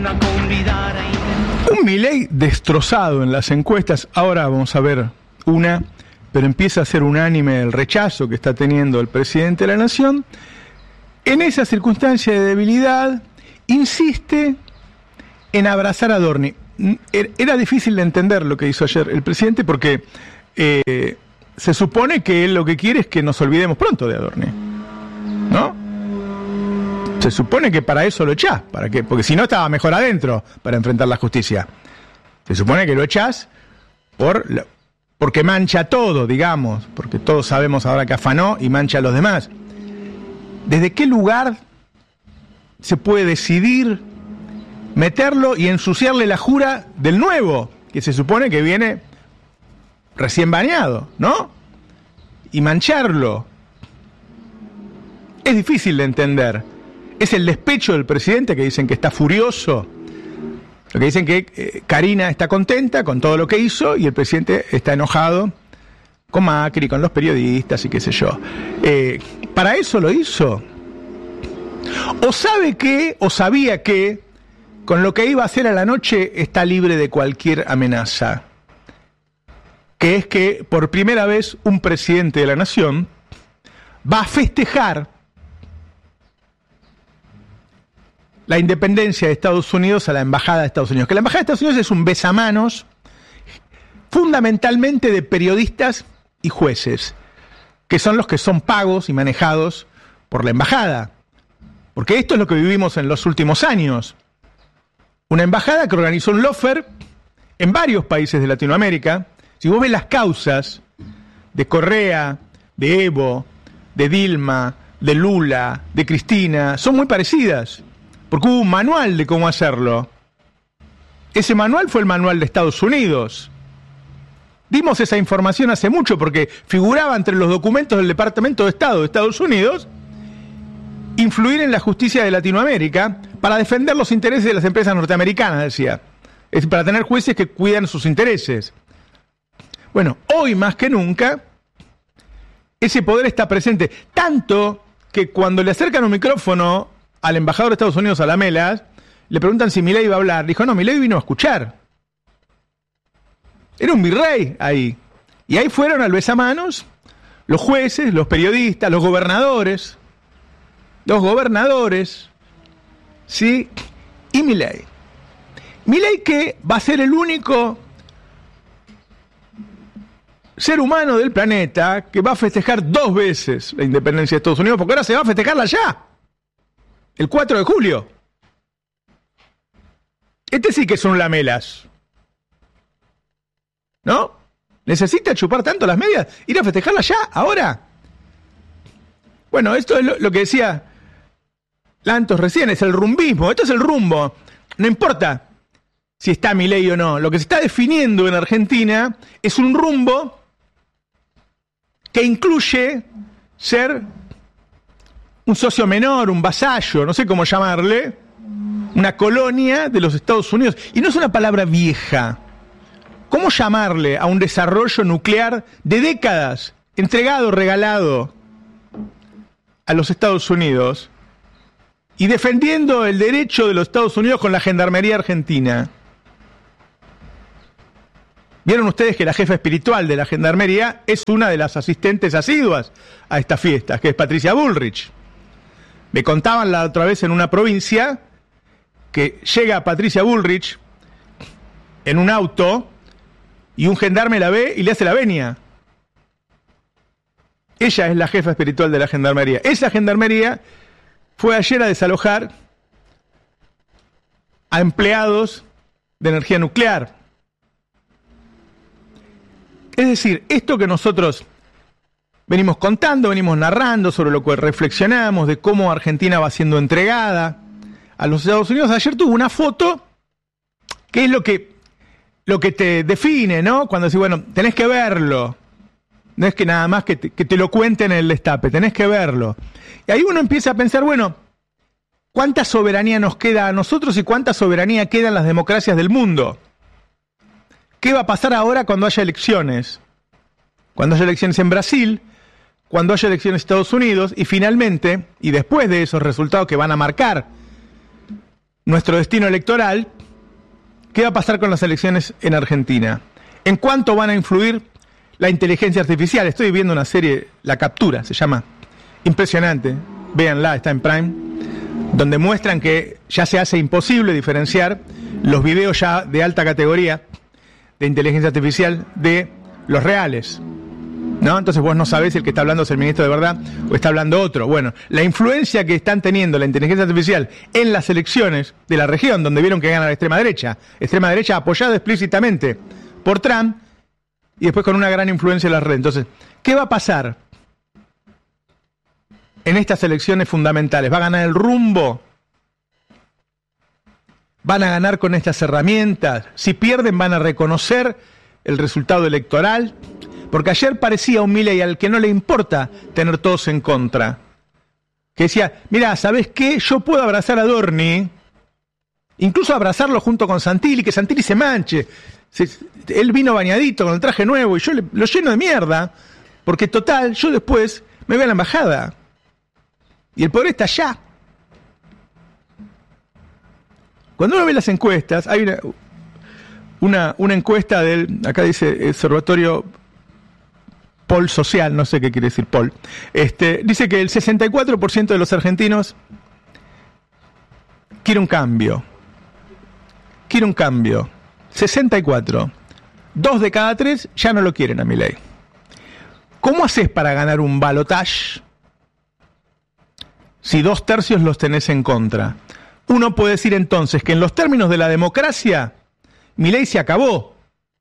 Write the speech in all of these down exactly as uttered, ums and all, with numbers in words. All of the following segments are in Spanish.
Un Milei destrozado en las encuestas. Ahora vamos a ver una, pero empieza a ser unánime el rechazo que está teniendo el presidente de la Nación. En esa circunstancia de debilidad, insiste en abrazar a Adorni. Era difícil de entender lo que hizo ayer el presidente porque eh, se supone que él lo que quiere es que nos olvidemos pronto de Adorni, ¿no? Se supone que para eso lo echás, ¿para qué? Porque si no estaba mejor adentro para enfrentar la justicia. Se supone que lo echás por, porque mancha todo, digamos, porque todos sabemos ahora que afanó y mancha a los demás. ¿Desde qué lugar se puede decidir meterlo y ensuciarle la jura del nuevo, que se supone que viene recién bañado, ¿no? Y mancharlo. Es difícil de entender. Es el despecho del presidente, que dicen que está furioso. Lo que dicen que eh, Karina está contenta con todo lo que hizo y el presidente está enojado con Macri, con los periodistas y qué sé yo. Eh, ¿Para eso lo hizo? ¿O sabe que, o sabía que, con lo que iba a hacer a la noche está libre de cualquier amenaza? Que es que por primera vez un presidente de la nación va a festejar la independencia de Estados Unidos a la embajada de Estados Unidos. Que la embajada de Estados Unidos es un besamanos fundamentalmente de periodistas y jueces, que son los que son pagos y manejados por la embajada. Porque esto es lo que vivimos en los últimos años. Una embajada que organizó un lawfare en varios países de Latinoamérica. Si vos ves las causas de Correa, de Evo, de Dilma, de Lula, de Cristina, son muy parecidas, porque hubo un manual de cómo hacerlo. Ese manual fue el manual de Estados Unidos. Dimos esa información hace mucho porque figuraba entre los documentos del Departamento de Estado de Estados Unidos influir en la justicia de Latinoamérica para defender los intereses de las empresas norteamericanas, decía. Es decir, para tener jueces que cuidan sus intereses. Bueno, hoy más que nunca, ese poder está presente. Tanto que cuando le acercan un micrófono al embajador de Estados Unidos, a Lamelas, le preguntan si Milei iba a hablar. Dijo, no, Milei vino a escuchar. Era un virrey ahí. Y ahí fueron al besamanos los jueces, los periodistas, los gobernadores. Los gobernadores, ¿sí? Y Milei. Milei que va a ser el único ser humano del planeta que va a festejar dos veces la independencia de Estados Unidos, porque ahora se va a festejarla ya. El cuatro de julio. Este sí que es un Lamelas. ¿No? ¿Necesita chupar tanto las medias? ¿Ir a festejarla ya? ¿Ahora? Bueno, esto es lo, lo que decía Lantos recién, es el rumbismo. Esto es el rumbo. No importa si está Milei o no. Lo que se está definiendo en Argentina es un rumbo que incluye ser un socio menor, un vasallo, no sé cómo llamarle, una colonia de los Estados Unidos. Y no es una palabra vieja. ¿Cómo llamarle a un desarrollo nuclear de décadas, entregado, regalado a los Estados Unidos, y defendiendo el derecho de los Estados Unidos con la gendarmería argentina? Vieron ustedes que la jefa espiritual de la gendarmería es una de las asistentes asiduas a estas fiestas, que es Patricia Bullrich. Me contaban la otra vez en una provincia que llega Patricia Bullrich en un auto y un gendarme la ve y le hace la venia. Ella es la jefa espiritual de la gendarmería. Esa gendarmería fue ayer a desalojar a empleados de energía nuclear. Es decir, esto que nosotros venimos contando, venimos narrando, sobre lo que reflexionamos, de cómo Argentina va siendo entregada a los Estados Unidos. Ayer tuvo una foto que es lo que, lo que te define, ¿no? Cuando decís, bueno, tenés que verlo. No es que nada más que te, que te lo cuenten en el destape, tenés que verlo. Y ahí uno empieza a pensar, bueno, ¿cuánta soberanía nos queda a nosotros y cuánta soberanía queda en las democracias del mundo? ¿Qué va a pasar ahora cuando haya elecciones? Cuando haya elecciones en Brasil, cuando haya elecciones en Estados Unidos, y finalmente, y después de esos resultados que van a marcar nuestro destino electoral, ¿qué va a pasar con las elecciones en Argentina? ¿En cuánto van a influir la inteligencia artificial? Estoy viendo una serie, La Captura se llama, impresionante, véanla, está en Prime, donde muestran que ya se hace imposible diferenciar los videos ya de alta categoría de inteligencia artificial de los reales, ¿no? Entonces vos no sabés si el que está hablando es el ministro de verdad o está hablando otro. Bueno, la influencia que están teniendo la inteligencia artificial en las elecciones de la región, donde vieron que gana la extrema derecha, extrema derecha apoyada explícitamente por Trump, y después con una gran influencia en las redes. Entonces, ¿qué va a pasar en estas elecciones fundamentales? ¿Va a ganar el rumbo? ¿Van a ganar con estas herramientas? Si pierden, ¿van a reconocer el resultado electoral? Porque ayer parecía un Milei al que no le importa tener todos en contra, que decía, mira, ¿sabés qué? Yo puedo abrazar a Adorni, incluso abrazarlo junto con Santilli, que Santilli se manche. Se, él vino bañadito con el traje nuevo y yo le, lo lleno de mierda, porque total, yo después me voy a la embajada. Y el poder está allá. Cuando uno ve las encuestas, hay una, una, una encuesta del, acá dice, Observatorio Poll Social, no sé qué quiere decir Poll, este, dice que el sesenta y cuatro por ciento de los argentinos quiere un cambio. Quiere un cambio. sesenta y cuatro. Dos de cada tres ya no lo quieren a Milei. ¿Cómo haces para ganar un balotage si dos tercios los tenés en contra? Uno puede decir entonces que en los términos de la democracia, Milei se acabó.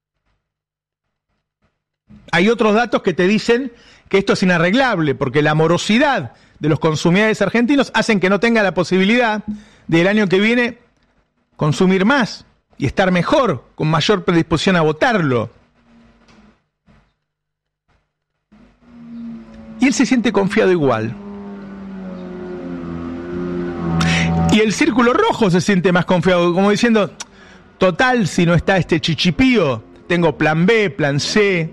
Hay otros datos que te dicen que esto es inarreglable, porque la morosidad de los consumidores argentinos hacen que no tenga la posibilidad del año que viene consumir más y estar mejor, con mayor predisposición a votarlo. Y él se siente confiado igual. Y el círculo rojo se siente más confiado, como diciendo, total, si no está este chichipío, tengo plan B, plan C,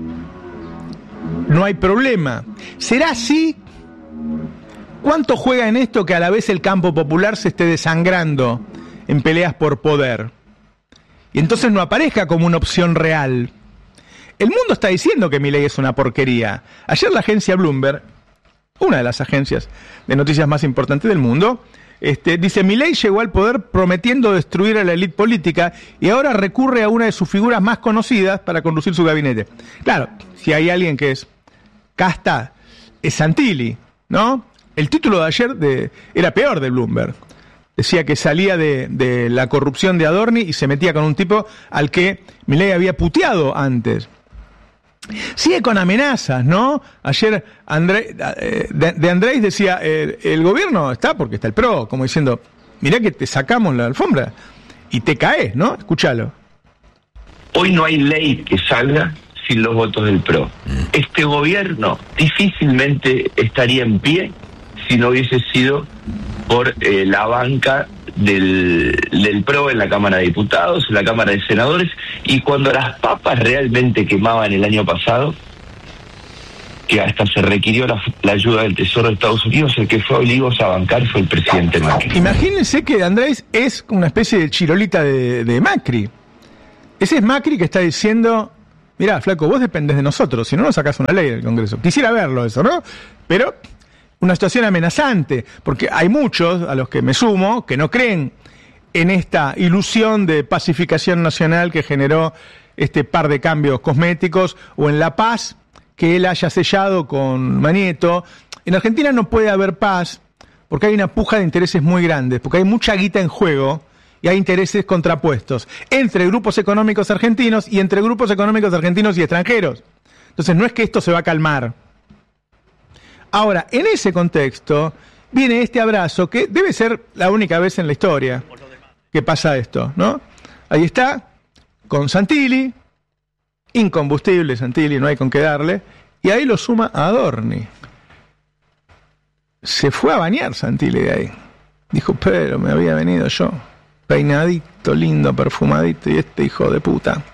no hay problema. ¿Será así? ¿Cuánto juega en esto que a la vez el campo popular se esté desangrando en peleas por poder? Y entonces no aparezca como una opción real. El mundo está diciendo que Milei es una porquería. Ayer la agencia Bloomberg, una de las agencias de noticias más importantes del mundo, Este, dice, Milei llegó al poder prometiendo destruir a la élite política y ahora recurre a una de sus figuras más conocidas para conducir su gabinete. Claro, si hay alguien que es casta, es Santilli, ¿no? El título de ayer de, era peor de Bloomberg. Decía que salía de, de la corrupción de Adorni y se metía con un tipo al que Milei había puteado antes. Sigue con amenazas, ¿no? Ayer André, de, de Andrés decía, el, el gobierno está porque está el P R O, como diciendo, mirá que te sacamos la alfombra y te caes, ¿no? Escúchalo. Hoy no hay ley que salga sin los votos del P R O. Este gobierno difícilmente estaría en pie si no hubiese sido por eh, la banca del, del P R O en la Cámara de Diputados, en la Cámara de Senadores, y cuando las papas realmente quemaban el año pasado, que hasta se requirió la, la ayuda del Tesoro de Estados Unidos, el que fue Olivos a bancar fue el presidente Macri. Imagínense que Andrés es una especie de chirolita de, de Macri. Ese es Macri que está diciendo, mirá, flaco, vos dependés de nosotros, si no nos sacás una ley del Congreso. Quisiera verlo eso, ¿no? Pero una situación amenazante, porque hay muchos, a los que me sumo, que no creen en esta ilusión de pacificación nacional que generó este par de cambios cosméticos, o en la paz que él haya sellado con Manieto. En Argentina no puede haber paz porque hay una puja de intereses muy grandes, porque hay mucha guita en juego y hay intereses contrapuestos entre grupos económicos argentinos y entre grupos económicos argentinos y extranjeros. Entonces no es que esto se va a calmar. Ahora, en ese contexto, viene este abrazo que debe ser la única vez en la historia que pasa esto, ¿no? Ahí está, con Santilli, incombustible Santilli, no hay con qué darle, y ahí lo suma a Adorni. Se fue a bañar Santilli de ahí. Dijo, pero me había venido yo, peinadito, lindo, perfumadito, y este hijo de puta.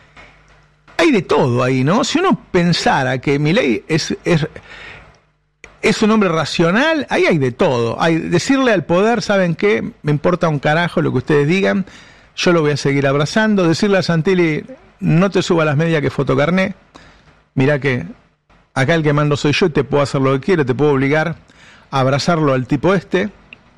Hay de todo ahí, ¿no? Si uno pensara que Milei es... es ¿Es un hombre racional? Ahí hay de todo. Hay decirle al poder, ¿saben qué? Me importa un carajo lo que ustedes digan, yo lo voy a seguir abrazando. Decirle a Santilli, no te suba las medias que fotocarné, mirá que acá el que mando soy yo y te puedo hacer lo que quiero, te puedo obligar a abrazarlo al tipo este.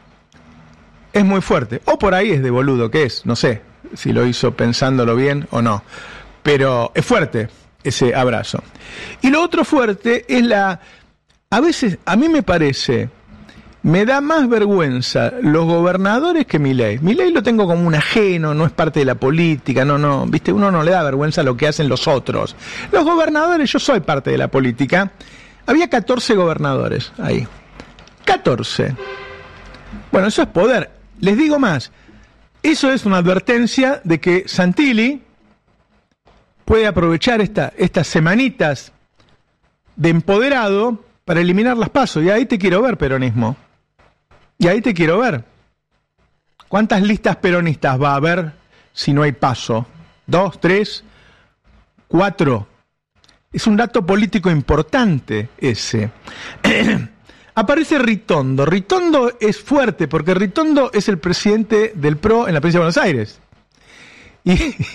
Es muy fuerte. O por ahí es de boludo, ¿qué es? No sé si lo hizo pensándolo bien o no. Pero es fuerte ese abrazo. Y lo otro fuerte es la... A veces, a mí me parece, me da más vergüenza los gobernadores que Milei. Milei lo tengo como un ajeno, no es parte de la política, no, no, viste, uno no le da vergüenza lo que hacen los otros. Los gobernadores, yo soy parte de la política. Había catorce gobernadores ahí. catorce. Bueno, eso es poder. Les digo más, eso es una advertencia de que Santilli puede aprovechar esta, estas semanitas de empoderado para eliminar las PASO. Y ahí te quiero ver, peronismo. Y ahí te quiero ver. ¿Cuántas listas peronistas va a haber si no hay PASO? ¿Dos, tres, cuatro? Es un dato político importante ese. Aparece Ritondo. Ritondo es fuerte porque Ritondo es el presidente del P R O en la provincia de Buenos Aires. Y,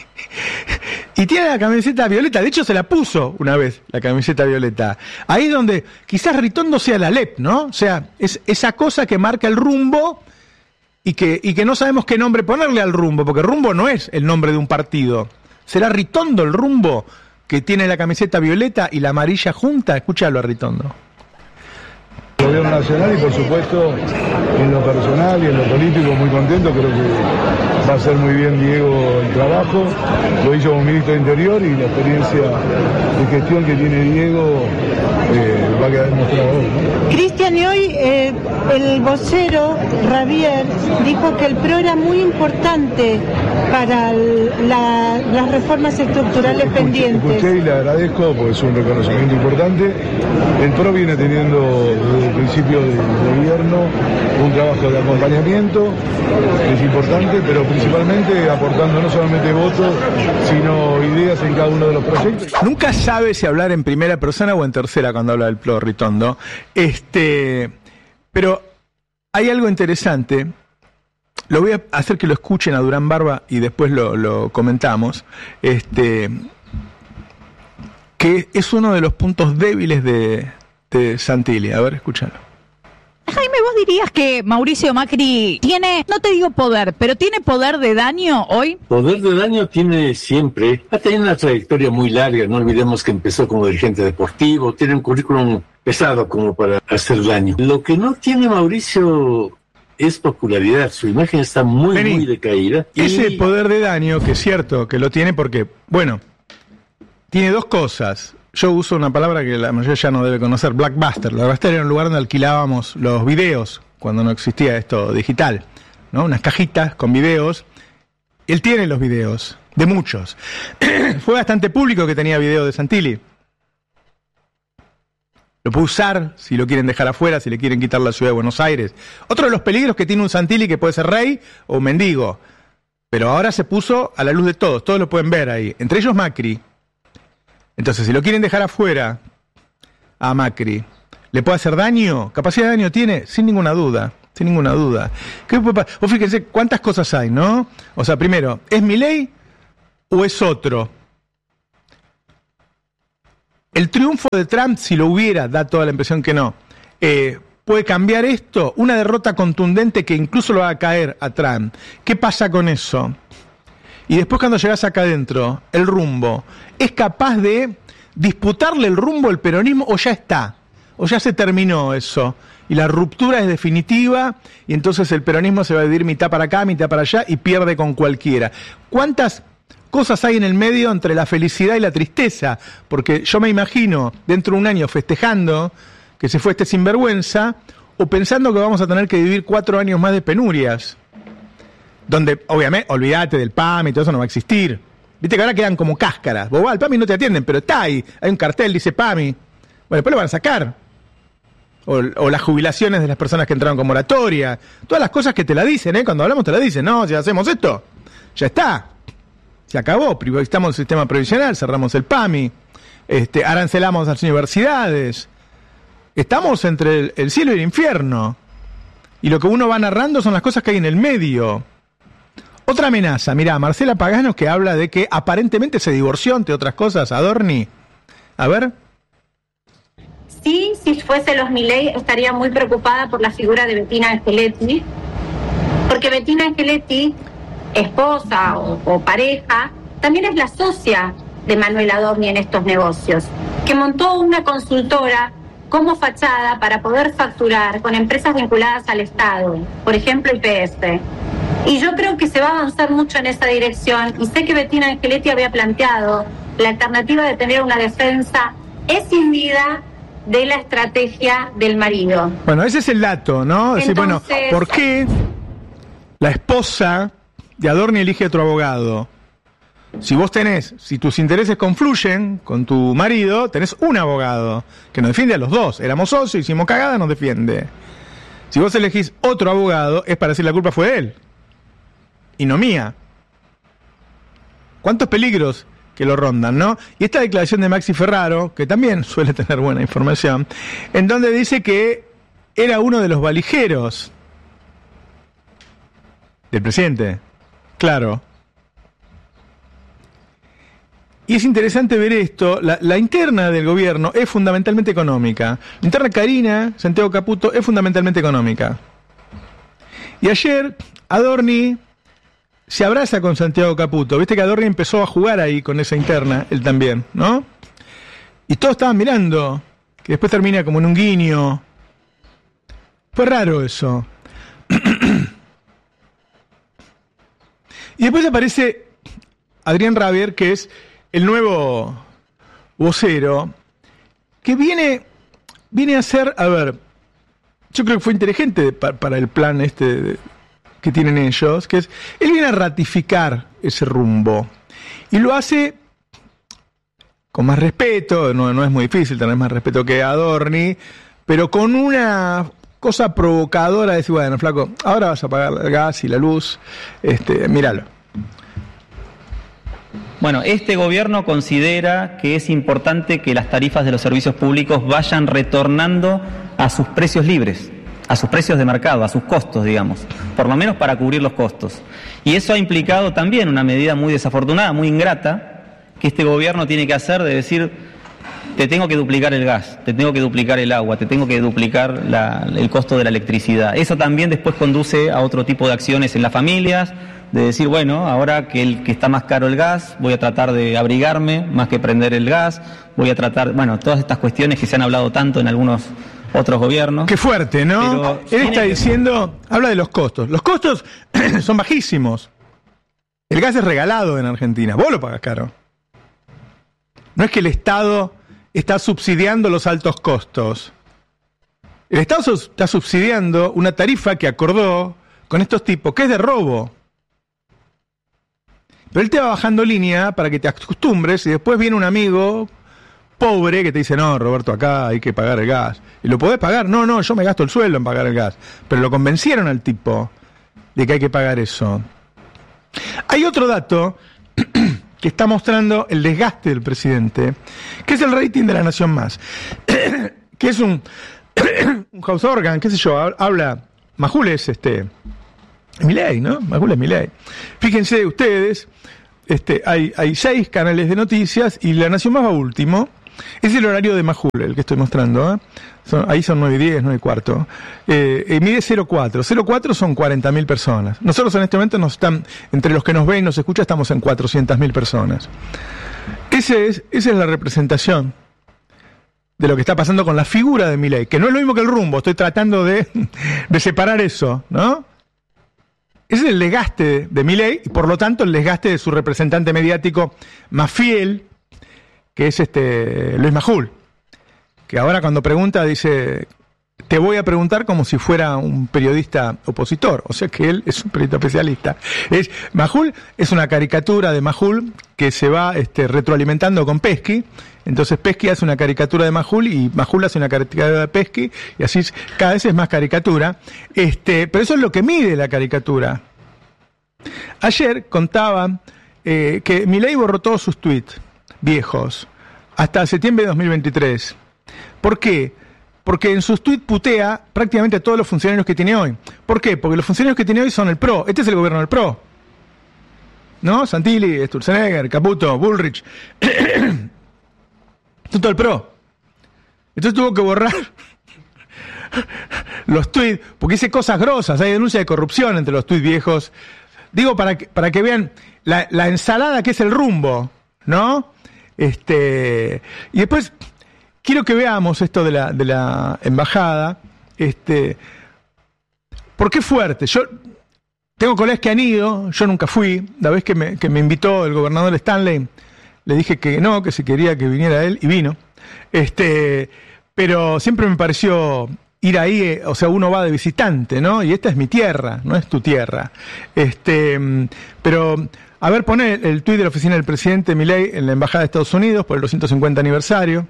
y tiene la camiseta violeta. De hecho se la puso una vez, la camiseta violeta. Ahí es donde quizás Ritondo sea la L E P, ¿no? O sea, es esa cosa que marca el rumbo y que, y que no sabemos qué nombre ponerle al rumbo, porque rumbo no es el nombre de un partido. ¿Será Ritondo el rumbo que tiene la camiseta violeta y la amarilla junta? Escúchalo a Ritondo. El gobierno nacional y por supuesto en lo personal y en lo político muy contento, creo que va a hacer muy bien Diego el trabajo, lo hizo como ministro de Interior y la experiencia de gestión que tiene Diego eh, va a quedar demostrado hoy, ¿no? Cristian, y hoy eh, el vocero Javier dijo que el P R O era muy importante para la, las reformas estructurales escuché, pendientes. Escuché y le agradezco porque es un reconocimiento importante. El P R O viene teniendo desde el principio del gobierno un trabajo de acompañamiento, que es importante, pero principalmente aportando no solamente votos, sino ideas en cada uno de los proyectos. Nunca sabe si hablar en primera persona o en tercera cuando habla del P R O, Ritondo. Este, pero hay algo interesante. Lo voy a hacer que lo escuchen a Durán Barba y después lo, lo comentamos. Este, que es uno de los puntos débiles de, de Santilli. A ver, escúchalo. Jaime, ¿vos dirías que Mauricio Macri tiene, no te digo poder, pero tiene poder de daño hoy? Poder de daño tiene siempre. Ha tenido una trayectoria muy larga, no olvidemos que empezó como dirigente deportivo, tiene un currículum pesado como para hacer daño. Lo que no tiene Mauricio es popularidad, su imagen está muy, Vení, muy decaída. Ese y... poder de daño, que es cierto que lo tiene porque, bueno, tiene dos cosas. Yo uso una palabra que la mayoría ya no debe conocer, Blockbuster. Blockbuster era un lugar donde alquilábamos los videos, cuando no existía esto digital, ¿no? Unas cajitas con videos. Él tiene los videos, de muchos. Fue bastante público que tenía videos de Santilli. Lo puede usar si lo quieren dejar afuera, si le quieren quitar la ciudad de Buenos Aires. Otro de los peligros que tiene un Santilli, que puede ser rey o mendigo. Pero ahora se puso a la luz de todos, todos lo pueden ver ahí, entre ellos Macri. Entonces, si lo quieren dejar afuera a Macri, ¿le puede hacer daño? ¿Capacidad de daño tiene? Sin ninguna duda, sin ninguna duda. ¿Qué puede pasar? Vos fíjense cuántas cosas hay, ¿no? O sea, primero, ¿es Milei o es otro? El triunfo de Trump, si lo hubiera, da toda la impresión que no, eh, ¿puede cambiar esto? Una derrota contundente que incluso lo haga caer a Trump. ¿Qué pasa con eso? Y después cuando llegás acá adentro, el rumbo, ¿es capaz de disputarle el rumbo al peronismo o ya está? ¿O ya se terminó eso? Y la ruptura es definitiva y entonces el peronismo se va a dividir mitad para acá, mitad para allá y pierde con cualquiera. ¿Cuántas cosas hay en el medio entre la felicidad y la tristeza? Porque yo me imagino dentro de un año festejando que se fue este sinvergüenza o pensando que vamos a tener que vivir cuatro años más de penurias. Donde, obviamente, olvídate del P A M y todo eso no va a existir. Viste que ahora quedan como cáscaras. Vos vas al P A M y no te atienden, pero está ahí. Hay un cartel, dice P A M. Bueno, después lo van a sacar. O, o las jubilaciones de las personas que entraron con moratoria. Todas las cosas que te la dicen, ¿eh? Cuando hablamos te la dicen. No, si hacemos esto, ya está. Se acabó. Privatizamos el sistema previsional, cerramos el P A M I. Este, arancelamos las universidades. Estamos entre el, el cielo y el infierno. Y lo que uno va narrando son las cosas que hay en el medio. Otra amenaza, mirá, Marcela Pagano, que habla de que aparentemente se divorció, entre otras cosas, Adorni. A ver. Sí, si fuese los Milei, estaría muy preocupada por la figura de Bettina Angeletti, porque Bettina Angeletti, esposa o, o pareja, también es la socia de Manuel Adorni en estos negocios, que montó una consultora como fachada para poder facturar con empresas vinculadas al Estado, por ejemplo I P F. Y yo creo que se va a avanzar mucho en esa dirección, y sé que Bettina Angeletti había planteado la alternativa de tener una defensa escindida de la estrategia del marido. Bueno, ese es el dato, ¿no? Entonces, decir, bueno, ¿por qué la esposa de Adorni elige a otro abogado? Si vos tenés, si tus intereses confluyen con tu marido, tenés un abogado que nos defiende a los dos. Éramos socios, hicimos cagada, nos defiende. Si vos elegís otro abogado, es para decir la culpa fue de él y no mía. ¿Cuántos peligros que lo rondan, no? Y esta declaración de Maxi Ferraro, que también suele tener buena información, en donde dice que era uno de los valijeros del presidente. Claro. Y es interesante ver esto. La, la interna del gobierno es fundamentalmente económica. La interna Karina Santiago Caputo es fundamentalmente económica. Y ayer Adorni se abraza con Santiago Caputo. Viste que Adorni empezó a jugar ahí con esa interna, él también, ¿no? Y todos estaban mirando, que después termina como en un guiño. Fue raro eso. Y después aparece Adrián Rabier, que es el nuevo vocero, que viene, viene a ser, a ver, yo creo que fue inteligente para, para el plan este de, que tienen ellos, que es, él viene a ratificar ese rumbo, y lo hace con más respeto, no, no es muy difícil tener más respeto que Adorni, pero con una cosa provocadora de decir, bueno, flaco, ahora vas a pagar el gas y la luz, este, míralo. Bueno, este gobierno considera que es importante que las tarifas de los servicios públicos vayan retornando a sus precios libres, a sus precios de mercado, a sus costos, digamos, por lo menos para cubrir los costos. Y eso ha implicado también una medida muy desafortunada, muy ingrata, que este gobierno tiene que hacer de decir, te tengo que duplicar el gas, te tengo que duplicar el agua, te tengo que duplicar la, el costo de la electricidad. Eso también después conduce a otro tipo de acciones en las familias, de decir, bueno, ahora que, el, que está más caro el gas, voy a tratar de abrigarme más que prender el gas, voy a tratar, bueno, todas estas cuestiones que se han hablado tanto en algunos otros gobiernos. Qué fuerte, ¿no? Él está que... diciendo, habla de los costos. Los costos son bajísimos. El gas es regalado en Argentina, vos lo pagás caro. No es que el Estado está subsidiando los altos costos. El Estado está subsidiando una tarifa que acordó con estos tipos, que es de robo. Pero él te va bajando línea para que te acostumbres y después viene un amigo pobre que te dice, no, Roberto, acá hay que pagar el gas. ¿Y lo podés pagar? No, no, yo me gasto el sueldo en pagar el gas. Pero lo convencieron al tipo de que hay que pagar eso. Hay otro dato que está mostrando el desgaste del presidente, que es el rating de La Nación Más, que es un, un house organ, qué sé yo, habla, Majul es este, Milei, ¿no? Majul es Milei. Fíjense ustedes, este, hay, hay seis canales de noticias y La Nación Más va último. Es el horario de Majul, el que estoy mostrando, ¿eh? Son, ahí son nueve y diez, nueve y cuarto. Eh, eh, mide cero cuatro. cero cuatro son cuarenta mil personas. Nosotros en este momento nos están, entre los que nos ven y nos escuchan, estamos en cuatrocientas mil personas. Ese es, esa es la representación de lo que está pasando con la figura de Milei, que no es lo mismo que el rumbo, estoy tratando de, de separar eso, ¿no? Ese es el desgaste de Milei y por lo tanto el desgaste de su representante mediático más fiel, que es este Luis Majul, que ahora cuando pregunta dice, te voy a preguntar como si fuera un periodista opositor, o sea que él es un periodista especialista. Es, Majul es una caricatura de Majul que se va este, retroalimentando con Pesky, entonces Pesky hace una caricatura de Majul y Majul hace una caricatura de Pesky y así cada vez es más caricatura, este, pero eso es lo que mide la caricatura. Ayer contaba eh, que Milei borró todos sus tweets viejos, hasta septiembre de dos mil veintitrés. ¿Por qué? porque en sus tweets putea prácticamente a todos los funcionarios que tiene hoy. ¿Por qué? Porque los funcionarios que tiene hoy son el P R O. Este es el gobierno del P R O. ¿No? Santilli, Sturzenegger, Caputo, Bullrich. Todo el P R O. Entonces tuvo que borrar los tweets, porque hice cosas grosas. Hay denuncia de corrupción entre los tweets viejos. Digo, para que, para que vean la, la ensalada que es el rumbo, ¿no? Este, y después quiero que veamos esto de la, de la embajada. Este, ¿por qué fuerte? Yo tengo colegas que han ido, yo nunca fui. La vez que me, que me invitó el gobernador Stanley, le dije que no, que si quería que viniera él, y vino. Este, pero siempre me pareció ir ahí, o sea, uno va de visitante, ¿no? Y esta es mi tierra, no es tu tierra. Este, pero, a ver, poné el tuit de la oficina del presidente Milei en la Embajada de Estados Unidos por el doscientos cincuenta aniversario.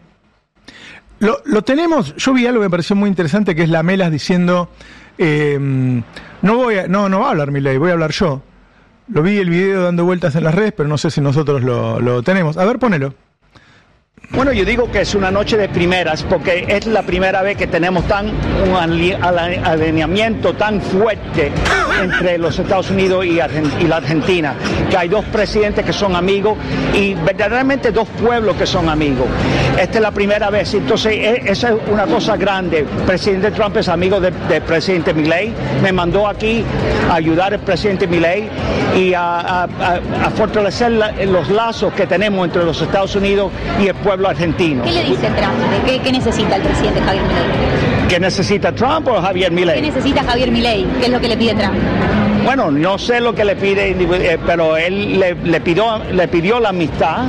Lo, lo tenemos, yo vi algo que me pareció muy interesante, que es la Melas diciendo, eh, no voy a, no, no va a hablar Milei, voy a hablar yo. Lo vi el video dando vueltas en las redes, pero no sé si nosotros lo, lo tenemos. A ver, ponelo. Bueno, yo digo que es una noche de primeras porque es la primera vez que tenemos tan un alineamiento tan fuerte entre los Estados Unidos y, Argent- y la Argentina, que hay dos presidentes que son amigos y verdaderamente dos pueblos que son amigos. Esta es la primera vez, entonces esa es una cosa grande. El presidente Trump es amigo del de presidente Milei, me mandó aquí a ayudar al presidente Milei y a, a, a, a fortalecer la, los lazos que tenemos entre los Estados Unidos y el pueblo argentino. ¿Qué le dice Trump? ¿Qué, qué necesita el presidente Javier Milei? ¿Qué necesita Trump o Javier Milei? ¿Qué necesita Javier Milei? ¿Qué es lo que le pide Trump? Bueno, no sé lo que le pide, pero él le, le, pidió, le pidió la amistad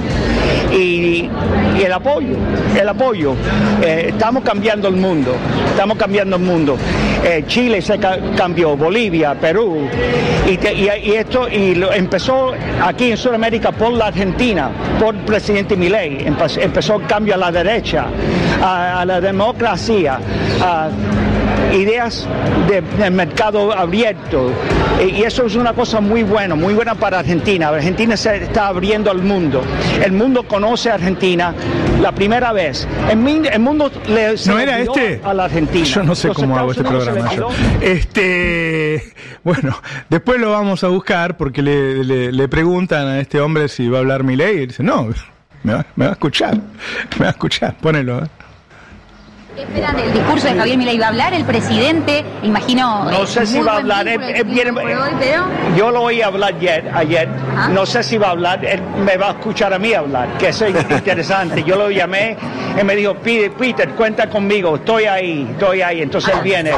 y, y el apoyo, el apoyo. Eh, estamos cambiando el mundo, estamos cambiando el mundo. Eh, Chile se ca- cambió, Bolivia, Perú, y, te, y, y esto y lo, empezó aquí en Sudamérica por la Argentina, por el presidente Milei. Empe- empezó el cambio a la derecha, a, a la democracia, a ideas de, de mercado abierto, y eso es una cosa muy buena, muy buena para Argentina. Argentina se está abriendo al mundo, el mundo conoce a Argentina la primera vez, el, el mundo le ¿No era este? A la Argentina. Yo no sé Los cómo hago este Estados programa yo. Unidos Este, bueno, después lo vamos a buscar porque le, le, le preguntan a este hombre si va a hablar Milei y dice, no, me va, me va a escuchar, me va a escuchar, ponelo, ¿eh? ¿Qué esperan del discurso de Javier Milei? ¿Va a hablar el presidente? Imagino. No sé si va a hablar. Él, él viene, hoy, pero... Yo lo oí hablar ayer. ayer. No sé si va a hablar. Él me va a escuchar a mí hablar, que eso es interesante. Yo lo llamé y me dijo, Peter, cuenta conmigo. Estoy ahí, estoy ahí. Entonces él viene.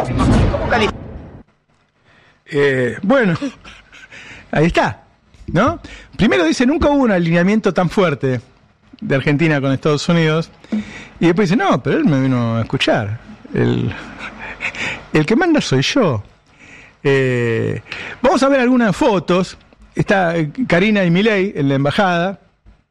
Eh, bueno, ahí está, ¿no? Primero dice, nunca hubo un alineamiento tan fuerte de Argentina con Estados Unidos, y después dice, no, pero él me vino a escuchar, el, el que manda soy yo. Eh, vamos a ver algunas fotos. Está Karina y Milei en la embajada,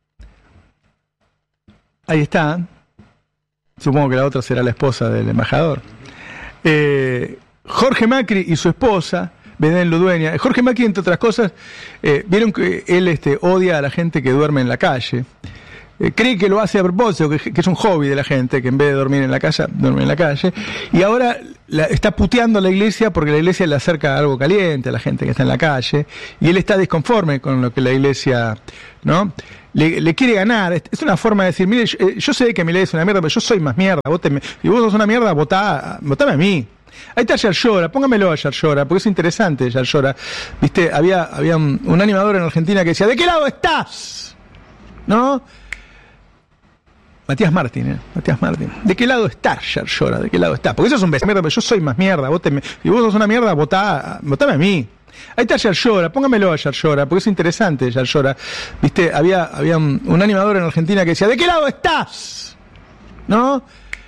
ahí está, supongo que la otra será la esposa del embajador. eh, Jorge Macri y su esposa Belén Ludueña. Jorge Macri, entre otras cosas, eh, vieron que él este, odia a la gente que duerme en la calle. Eh, cree que lo hace a propósito, que, que es un hobby de la gente, que en vez de dormir en la casa, duerme en la calle. Y ahora la, está puteando a la iglesia porque la iglesia le acerca algo caliente a la gente que está en la calle. Y él está disconforme con lo que la iglesia, ¿no? Le, le quiere ganar. Es una forma de decir, mire, yo, yo sé que Milei es una mierda, pero yo soy más mierda. Voteme. Si vos sos una mierda, votá, votame a mí. Ahí está Yarlora, póngamelo a Yarlora, porque es interesante Yarlora. Viste, había, había un, un animador en Argentina que decía, ¿de qué lado estás? ¿No? Matías Martín, ¿eh? Matías Martín. ¿De qué lado está Yarlora? ¿De qué lado está? Porque eso es un beso mierda, pero yo soy más mierda, voteme. Si vos sos una mierda, votá, votame a mí. Ahí está Yarlora, póngamelo a Yarlora, porque es interesante Yarlora. Viste, había, había un, un animador en Argentina que decía, ¿de qué lado estás? ¿No?